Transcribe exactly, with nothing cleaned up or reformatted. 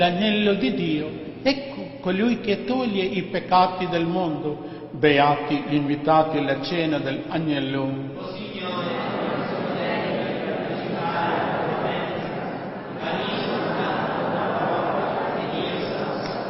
L'agnello di Dio, ecco colui che toglie i peccati del mondo. Beati gli invitati alla cena dell'agnello. O Signore, non sono degno di partecipare